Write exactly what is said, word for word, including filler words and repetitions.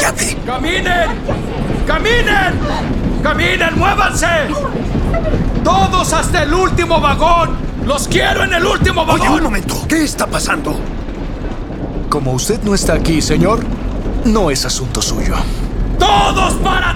¡Cállate! ¡Caminen! ¡Caminen! ¡Caminen! ¡Muévanse! ¡Todos hasta el último vagón! ¡Los quiero en el último vagón! Oye, un momento. ¿Qué está pasando? Como usted no está aquí, señor, no es asunto suyo. ¡Todos para